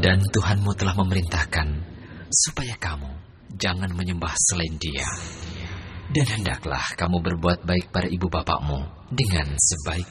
Dan Tuhanmu telah memerintahkan supaya kamu jangan menyembah selain Dia. Dan hendaklah kamu berbuat baik pada ibu bapakmu dengan sebaik